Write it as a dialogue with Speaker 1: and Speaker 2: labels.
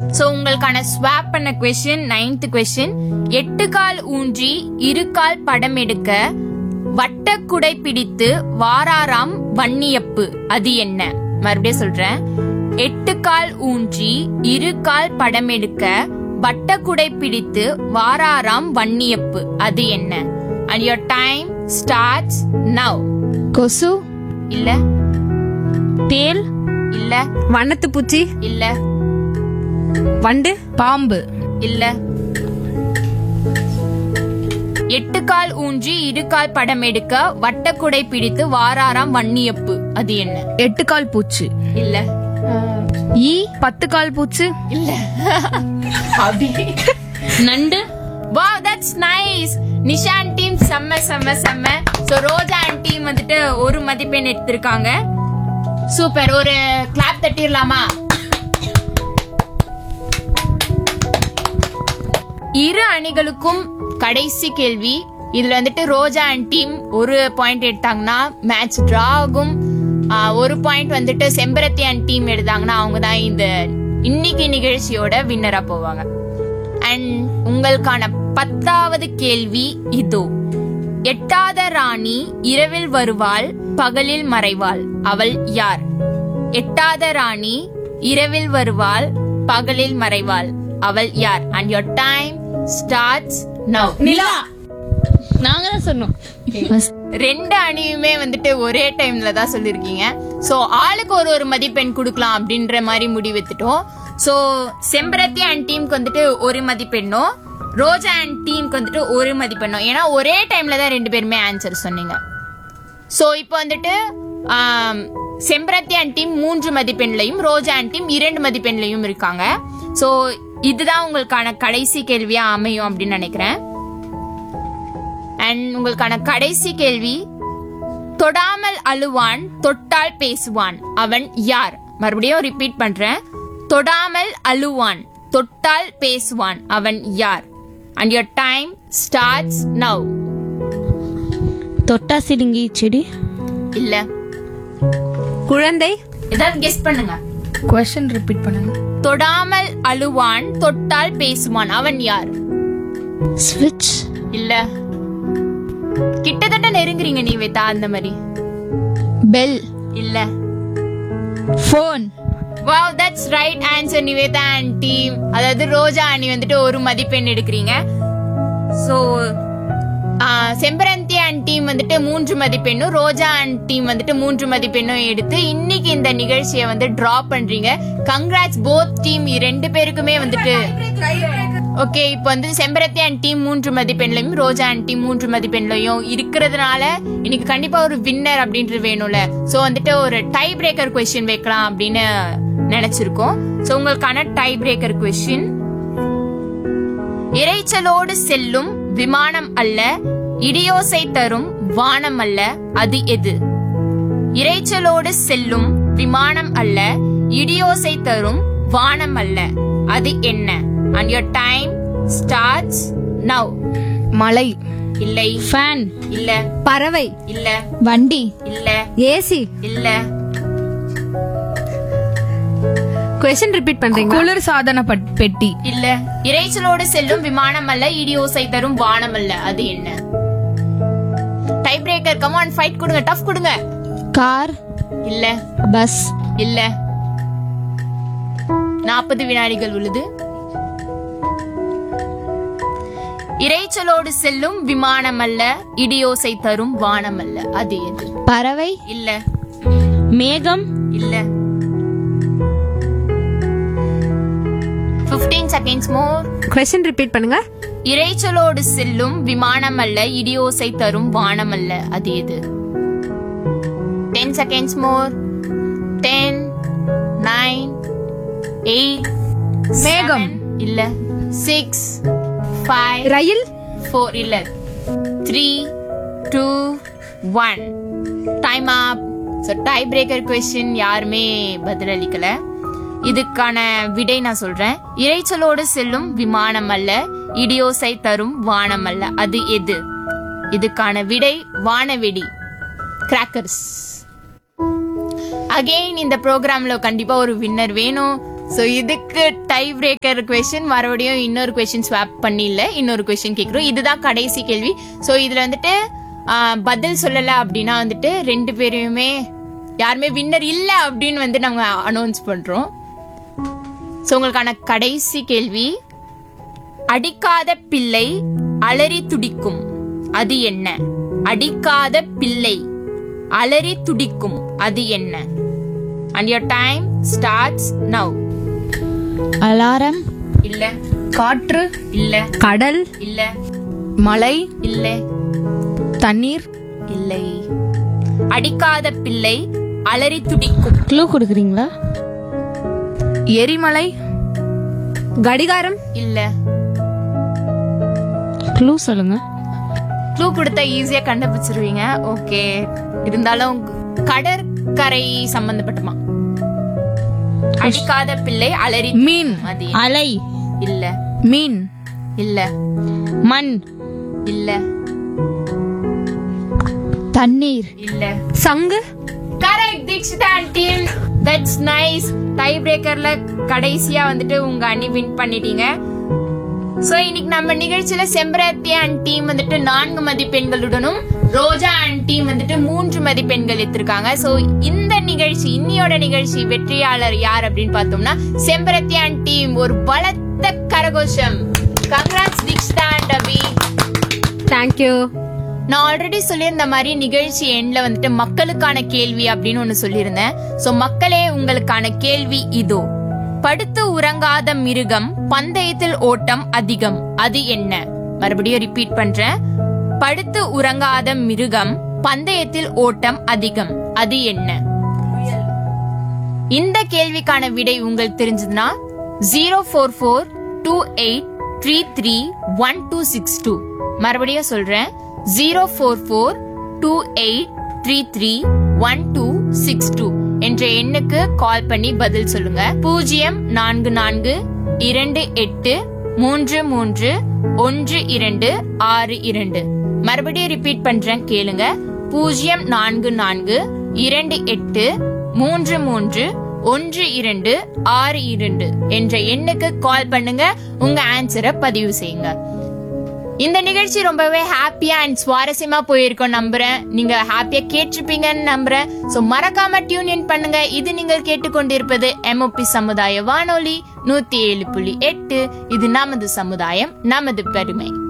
Speaker 1: So உங்களுக்கான swap பண்ண question 9th question 8 கால் ஊன்றி 2 கால் படம் எடுக்க வட்ட குடை பிடித்து வாராராம் வன்னியப்பு அது என்ன? மறுபடியும் சொல்றேன். 8 கால் ஊன்றி 2 கால் படம் எடுக்க வட்ட குடை பிடித்து வாராராம் வன்னியப்பு அது என்ன? And your time starts now.
Speaker 2: கொசு
Speaker 1: இல்ல.
Speaker 2: தேல்
Speaker 1: இல்ல.
Speaker 2: வண்ணத்து பூச்சி
Speaker 1: இல்ல.
Speaker 2: வண்டு பாம்பு
Speaker 1: இல்ல. 8 கால் ஊன்றி 2 கால் படம் எடுக்க வட்டக்குடை பிடித்து வாராராம் வன்னியப்பு அது என்ன?
Speaker 2: 8 கால் பூச்சி
Speaker 1: இல்ல.
Speaker 2: 10 கால் பூச்சி
Speaker 1: இல்ல.
Speaker 2: நண்டு.
Speaker 1: Wow, that's nice. Nishan team செம்ம செம்ம செம்ம. சோ ரோஜா அண்ட் டீம் வந்துட்டு ஒரு மதிப்பெண் எடுத்திருக்காங்க. சூப்பர். ஒரு கிளாப் தட்டிரலாமா? இரு அணிகளுக்கும் கடைசி கேள்வி. இதுல வந்துட்டு ரோஜா அண்ட் டீம் ஒரு பாயிண்ட் எடுத்தாங்கன்னா மேட்ச் டிரா ஆகும். ஒரு பாயிண்ட் வந்துட்டு செம்பரத்தி அண்ட் டீம் எடுத்தாங்கன்னா அவங்க தான் இந்த இன்னைக்கு நிகழ்ச்சியோட வின்னரா போவாங்க. அண்ட் உங்களுக்கான 10வது கேள்வி இதோ. எட்டாத ராணி இரவில் வருவாள் பகலில் மறைவாள் அவள் யார்? எட்டாத ராணி இரவில் வருவாள் பகலில் மறைவாள் அவள் யார்? And your time starts now.
Speaker 2: நிலா. நாங்க தான் சொன்னோம்.
Speaker 1: 2 அணியுமே வந்துட்டு ஒரே டைம்ல தான் சொல்லிருக்கீங்க. சோ ஆளுக்கு ஒரு மதிப்பெண் கொடுக்கலாம் அப்படின்ற மாதிரி முடிவெடுத்துட்டோம். சோ செம்பரத்தி அண்ட் டீமுக்கு வந்துட்டு ஒரு மதிப்பெண்ணும் ரோஜா அண்ட் டீமுக்கு வந்துட்டு ஒரு மதிப்பெண்ணும். ஏன்னா ஒரே டைம்ல தான் 2 பேருமே ஆன்சர் சொன்னீங்க. சோ இப்போ வந்துட்டு செம்பரத்தி and team 3 மதிப்பெண்லையும் Roja and team 2 மதிப்பெண்லையும் இருக்காங்க. சோ இதுதான் உங்களுக்கான கடைசி கேள்வியா அமையும் அப்படின்னு நினைக்கிறேன். அண்ட் உங்களுக்கான கடைசி கேள்வி. தொடாமல் அழுவான் தொட்டால் பேசுவான் அவன் யார்? மறுபடியும் ரிப்பீட் பண்றேன். தொடாமல் அழுவான் தொட்டால் பேசுவான் அவன் யார்? And your time starts now.
Speaker 2: தொட்டா சிடுங்கி செடி.
Speaker 1: இல்ல.
Speaker 2: குழந்தை.
Speaker 1: ஏதாவது கெஸ் பண்ணுங்க.
Speaker 2: क्वेश्चन ரிப்பீட் பண்ணுங்க.
Speaker 1: தொடாமல் அழுவான் தொட்டால் பேசுவான் அவன் யார்?
Speaker 2: ஸ்விட்ச்.
Speaker 1: இல்ல. கிட்டத்தட்ட நெருங்குறீங்க நிவேதா. அந்த மாதிரி.
Speaker 2: பெல்.
Speaker 1: இல்ல.
Speaker 2: Phone.
Speaker 1: Wow, that's right answer Nivetha and team. அதாவது ரோஜா அணி வந்துட்டு ஒரு மதிப்பெண் எடுக்கிறீங்க. சோ செம்பரந்தி அண்ட் டீம் வந்துட்டு 3 மதிப்பெண்ணும் ரோஜா அண்ட் டீம் வந்துட்டு 3 மதிப்பெண்ணும் எடுத்து இன்னைக்கு இந்த நிகழ்ச்சியை வந்து டிரா பண்றீங்க. Congrats both team. 2 பேருக்குமே வந்துட்டு ஓகே. இப்போ வந்து செம்பரத்தி and team 3 மதிப்பெண்லையும் Roja and team 3 மதிப்பெண்லையும் இருக்கிறதுனால இன்னைக்கு கண்டிப்பா ஒரு வின்னர் அப்படின்றது வேணும்ல. சோ வந்துட்டு ஒரு டை பிரேக்கர் क्वेश्चन வைக்கலாம் அப்படின்னு நினைச்சிருக்கோம். சோ உங்களுக்கான டை பிரேக்கர் क्वेश्चन. இரைச்சலோடு செல்லும் விமானம் அல்ல இடியோசை தரும் வானம் அல்ல அது எது? இரைச்சலோடு செல்லும் விமானம் அல்ல இடியோசை தரும் வானம் அல்ல அது என்ன? And your time starts now.
Speaker 2: மலை.
Speaker 1: இல்லை.
Speaker 2: ஃபேன்.
Speaker 1: இல்ல.
Speaker 2: பறவை.
Speaker 1: இல்ல.
Speaker 2: வண்டி.
Speaker 1: இல்ல.
Speaker 2: ஏசி.
Speaker 1: இல்ல.
Speaker 2: क्वेश्चन ரிப்பீட் பண்றீங்க. குளிர் சாதன பெட்டி.
Speaker 1: இல்ல. இரைச்சலோடு செல்லும் விமானம் அல்ல இடியோசை தரும் வானம் அல்ல அது என்ன? Tie breaker. Come on fight கொடுங்க. டஃப் கொடுங்க.
Speaker 2: கார்.
Speaker 1: இல்ல.
Speaker 2: பஸ்.
Speaker 1: இல்ல. 40 வினாடிகள் உள்ளது. இரைச்சலோடு செல்லும் விமானம் அல்ல இடியோசை தரும் வானம் அல்ல அது எது?
Speaker 2: பறவை.
Speaker 1: இல்ல.
Speaker 2: மேகம்.
Speaker 1: இல்ல. 15 seconds more.
Speaker 2: क्वेश्चन ரிப்பீட் பண்ணுங்க.
Speaker 1: இரைச்சலோடு செல்லும் விமானம் அல்ல இடியோசை தரும் வானம் அல்ல அது எது? 10 seconds more. 10 9 8
Speaker 2: மேகம்.
Speaker 1: இல்ல. 6 5
Speaker 2: ரயில்.
Speaker 1: 4 இல்ல. 3 2 1 டைம் அப். சோ டை பிரேக்கர் क्वेश्चन யாருமே பதில் அளிக்கல. இதுக்கான விடை நான் சொல்றேன். இரைச்சலோடு செல்லும் விமானம் அல்ல இடியோசை தரும் வானம் அல்ல அது எது? இதுக்கான விடை வானவெடி, கிராக்கர்ஸ். அகைன் இந்த ப்ரோக்ராம்ல கண்டிப்பா ஒரு வின்னர் வேணும். சோ இதுக்கு டை பிரேக்கர் கொஸ்டின் மறுபடியும் இன்னொரு கொஸ்டின் ஸ்வாப் பண்ணி இல்ல இன்னொரு கொஸ்டின் கேக்குறோம். இதுதான் கடைசி கேள்வி. சோ இதுல வந்துட்டு பதில் சொல்லல அப்படின்னா வந்துட்டு 2 பேரையுமே யாருமே வின்னர் இல்ல அப்படின்னு வந்து நாங்க அனௌன்ஸ் பண்றோம். சோ உங்களுக்கான கடைசி கேள்வி, அடிக்காத பிள்ளை அலறி துடிக்கும் அது என்ன? அடிக்காத பிள்ளை அலறி துடிக்கும் அது என்ன? And your time starts now.
Speaker 2: Alarm,
Speaker 1: இல்ல.
Speaker 2: காற்று,
Speaker 1: இல்ல.
Speaker 2: கடல்,
Speaker 1: இல்ல.
Speaker 2: மலை,
Speaker 1: இல்ல.
Speaker 2: தண்ணீர்,
Speaker 1: இல்லை. அடிக்காத பிள்ளை அலறி துடிக்கும்.
Speaker 2: க்ளூ கொடுக்குறீங்களா? எரிமலை, கடிகாரம்,
Speaker 1: இல்ல.
Speaker 2: க்ளூ சொல்லுங்க.
Speaker 1: க்ளூ கொடுத்தா ஈஸியா கண்டுபிடிச்சிருவீங்க. ஓகே, இருந்தாலும் கடற்கரை சம்பந்தப்பட்டமா? அடிக்காத பிள்ளை அலறி
Speaker 2: மீன்,
Speaker 1: அது
Speaker 2: அலை,
Speaker 1: இல்ல.
Speaker 2: மீன்,
Speaker 1: இல்ல.
Speaker 2: மண்,
Speaker 1: இல்ல.
Speaker 2: தண்ணீர்,
Speaker 1: இல்ல.
Speaker 2: சங்கு.
Speaker 1: Correct Deekshitha team, that's nice. Tie பிரேக்கர்ல கடைசியா வந்துட்டு உங்க அணி வின் பண்ணிட்டீங்க. சோ இன்னைக்கு நம்ம நிகழ்ச்சியில செம்பரத்தி அண்ட் டீம் வந்துட்டு 4 மதிப்பெண்களுடனும் ரோஜா அண்ட் டீம் வந்துட்டு 3 மதிப்பெண்கள் எடுத்திருக்காங்க. சோ இந்த நிகழ்ச்சி இன்னியோட நிகழ்ச்சி வெற்றியாளர் யார் அப்படின்னு பார்த்தோம்னா செம்பரத்தி அண்ட் டீம். ஒரு பலத்த கரகோஷம். Congrats Deekshitha and Abhi.
Speaker 2: Thank you.
Speaker 1: நான் ஆல்ரெடி சொல்லியிருந்த மாதிரி நிகழ்ச்சி எண்ட்ல வந்துட்டு மக்களுக்கான கேள்வி அப்படின்னு ஒண்ணு சொல்லியிருந்தேன். சோ மக்களே, உங்களுக்கான கேள்வி இதோ. படுத்து உறங்காத மிருகம், பந்தயத்தில் ஓட்டம் அதிகம், அது என்ன? மறுபடியும் ரிப்பீட் பண்றேன். படுத்து உறங்காத மிருகம், பந்தயத்தில் ஓட்டம் அதிகம், அது என்ன? இந்த கேள்விக்கான விடை உங்களுக்கு தெரிஞ்சதுன்னா 04428331262. மறுபடியும் சொல்றேன், 04428331262 என்ற எண்ணுக்கு கால் பண்ணி பதில் சொல்லுங்க. 044238331262. மறுபடியும் ரிப்பீட் பண்றேன், கேளுங்க. 044238331262 என்ற எண்ணுக்கு கால் பண்ணுங்க. உங்க ஆன்சரை பதிவு செய்யுங்க. இந்த நிகழ்ச்சி ரொம்பவே ஹாப்பியா அண்ட் சுவாரஸ்யமா போயிருக்கோம் நம்புறேன். நீங்க ஹாப்பியா கேட்டிருப்பீங்கன்னு நம்புறேன். சோ மறக்காம டியூன் இன் பண்ணுங்க. இது நீங்கள் கேட்டுக்கொண்டிருப்பது MOP சமுதாய வானொலி 107.8. இது நமது சமுதாயம், நமது பெருமை.